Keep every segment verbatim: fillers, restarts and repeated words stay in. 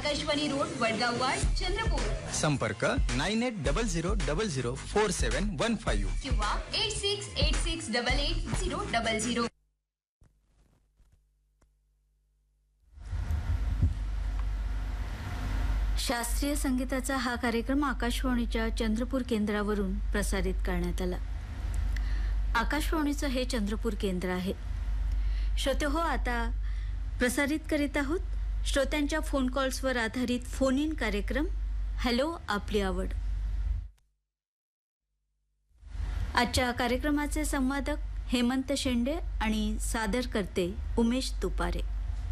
Akashvani road, Vadgaon वाड, चंद्रपूर. संपर्क nine eight double zero double zero four सेवन one five किंवा eight six eight six double eight zero double zero. शास्त्रीय संगीताचा हा कार्यक्रम आकाशवाणीच्या चंद्रपूर केंद्रावरून प्रसारित करण्यात आला. आकाशवाणीचं हे चंद्रपूर केंद्र आहे. श्रोते हो, आता प्रसारित करीत आहोत श्रोत्यांच्या फोन कॉल्सवर आधारित फोन इन कार्यक्रम हॅलो आपली आवड. आजच्या कार्यक्रमाचे संवादक हेमंत शेंडे आणि सादर करते उमेश तुपारे.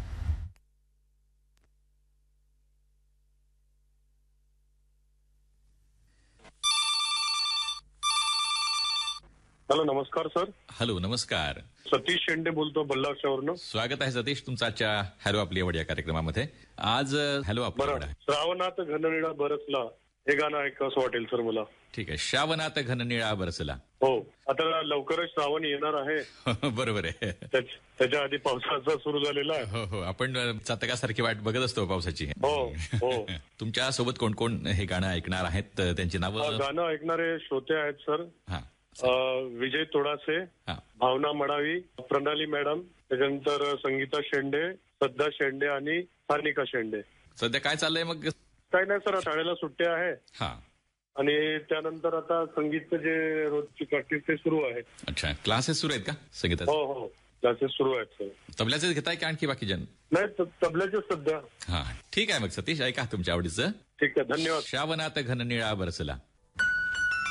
हॅलो, नमस्कार सर. हॅलो, नमस्कार. सतीश शेंडे बोलतो बल्लारशावरनं. स्वागत आहे सतीश तुमचं आजच्या हॅलो आपली आवड या कार्यक्रमामध्ये. आज हॅलो आपली आवड आहे. श्रावणात घननिळा बरसला हे गाणं ऐकावंसं वाटेल सर मला. ठीक आहे. श्रावणात घननिळा बरसला. हो, आता लवकरच श्रावण येणार आहे. बरोबर आहे. त्याच्या आधी पावसाचा सुरू झालेला आहे. हो हो, आपण चातकासारखी वाट बघत असतो पावसाची. हो हो. तुमच्या सोबत कोण कोण हे गाणं ऐकणार आहेत, त्यांची नावं? गाणं ऐकणारे श्रोते आहेत सर. हा. विजय तोडासे, भावना मडावी, प्रणाली मॅडम, त्याच्यानंतर संगीता शेंडे, श्रद्धा शेंडे आणि सानिका शेंडे. सध्या काय चाललंय मग? काय नाही सर, शाळेला सुट्ट्या आहे. हा. आणि त्यानंतर आता संगीतचं जे रोजची प्रॅक्टिस ते सुरू आहे. अच्छा, क्लासेस सुरू आहेत का संगीताचे? हो हो, क्लासेस सुरू आहेत सर. तबल्याचे घेताय की आणखी बाकी जण? नाही, तबल्याचे सध्या. हा, ठीक आहे. मग सतीश ऐका तुमच्या आवडीचं. ठीक आहे, धन्यवाद. श्रावणात घननिळा बरसला.